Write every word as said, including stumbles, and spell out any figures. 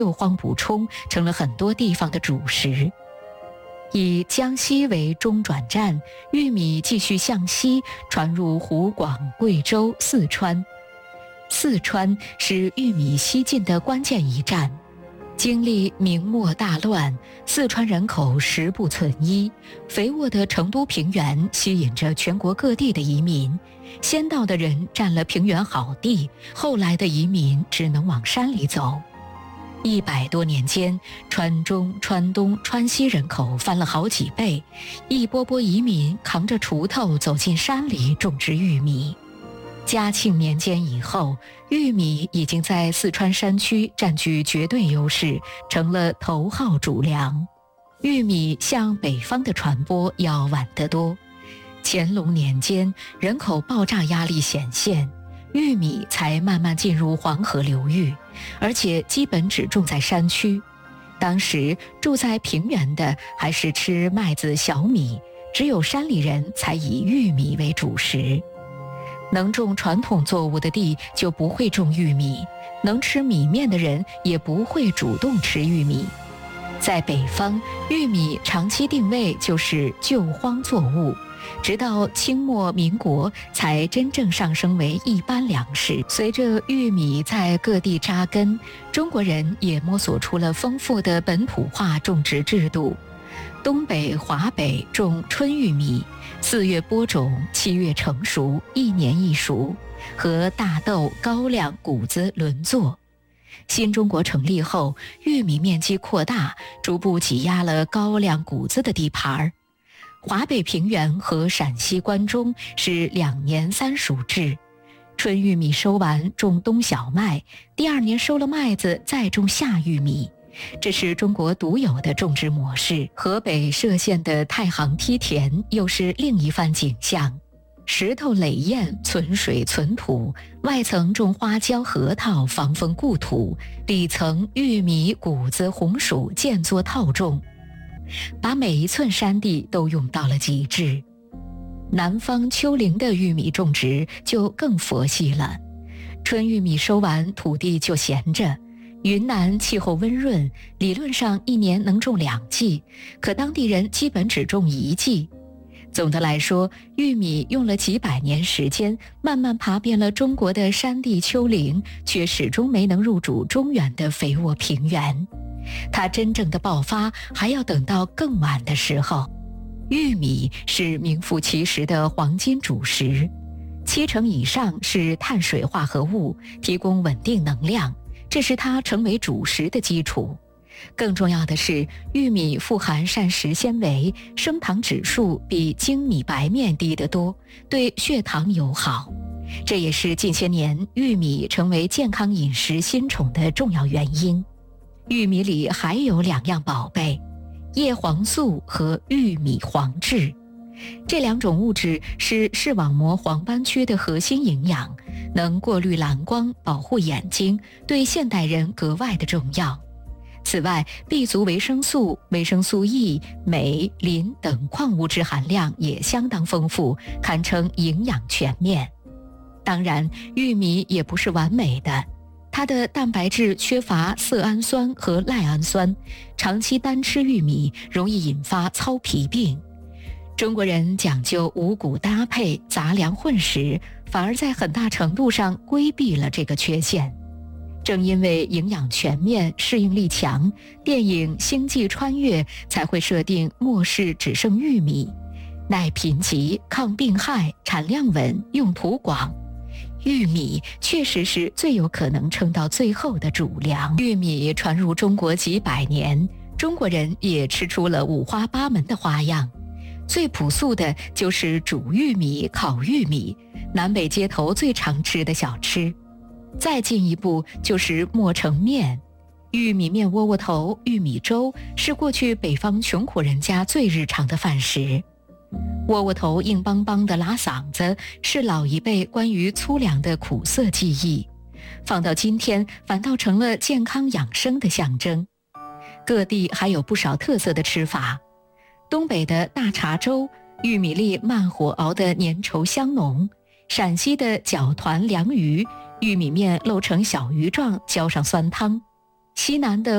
肉荒补充，成了很多地方的主食。以江西为中转站，玉米继续向西传入湖广、贵州、四川。四川是玉米西进的关键一站。经历明末大乱，四川人口十不存一，肥沃的成都平原吸引着全国各地的移民。先到的人占了平原好地，后来的移民只能往山里走。一百多年间，川中、川东、川西人口翻了好几倍，一波波移民扛着锄头走进山里种植玉米。嘉庆年间以后，玉米已经在四川山区占据绝对优势，成了头号主粮。玉米向北方的传播要晚得多。乾隆年间，人口爆炸压力显现，玉米才慢慢进入黄河流域，而且基本只种在山区。当时住在平原的还是吃麦子小米，只有山里人才以玉米为主食。能种传统作物的地就不会种玉米，能吃米面的人也不会主动吃玉米。在北方，玉米长期定位就是救荒作物，直到清末民国才真正上升为一般粮食。随着玉米在各地扎根，中国人也摸索出了丰富的本土化种植制度。东北、华北种春玉米，四月播种，七月成熟，一年一熟，和大豆、高粱、谷子轮作。新中国成立后，玉米面积扩大，逐步挤压了高粱、谷子的地盘。华北平原和陕西关中是两年三熟制，春玉米收完种冬小麦，第二年收了麦子再种夏玉米。这是中国独有的种植模式。河北歙县的太行梯田又是另一番景象，石头垒堰，存水存土，外层种花椒、核桃，防风固土，里层玉米、谷子、红薯间作套种，把每一寸山地都用到了极致。南方丘陵的玉米种植就更佛系了，春玉米收完，土地就闲着。云南气候温润，理论上一年能种两季，可当地人基本只种一季。总的来说，玉米用了几百年时间，慢慢爬遍了中国的山地丘陵，却始终没能入主中原的肥沃平原。它真正的爆发还要等到更晚的时候。玉米是名副其实的黄金主食，七成以上是碳水化合物，提供稳定能量，这是它成为主食的基础。更重要的是，玉米富含膳食纤维，升糖指数比精米白面低得多，对血糖友好。这也是近些年玉米成为健康饮食新宠的重要原因。玉米里还有两样宝贝，叶黄素和玉米黄质。这两种物质是视网膜黄斑区的核心营养，能过滤蓝光，保护眼睛，对现代人格外的重要。此外，B 族维生素、维生素 E、镁、磷等矿物质含量也相当丰富，堪称营养全面。当然，玉米也不是完美的，它的蛋白质缺乏色氨酸和赖氨酸，长期单吃玉米容易引发糙皮病。中国人讲究五谷搭配、杂粮混食，反而在很大程度上规避了这个缺陷。正因为营养全面、适应力强，电影《星际穿越》才会设定末世只剩玉米，耐贫瘠、抗病害、产量稳、用途广。玉米确实是最有可能撑到最后的主粮。玉米传入中国几百年，中国人也吃出了五花八门的花样。最朴素的就是煮玉米、烤玉米，南北街头最常吃的小吃。再进一步就是磨成面，玉米面窝窝头、玉米粥是过去北方穷苦人家最日常的饭食。窝窝头硬邦邦的拉嗓子，是老一辈关于粗粮的苦涩记忆，放到今天反倒成了健康养生的象征。各地还有不少特色的吃法，东北的大碴粥，玉米粒慢火熬得粘稠香浓；陕西的搅团凉鱼，玉米面露成小鱼状，浇上酸汤；西南的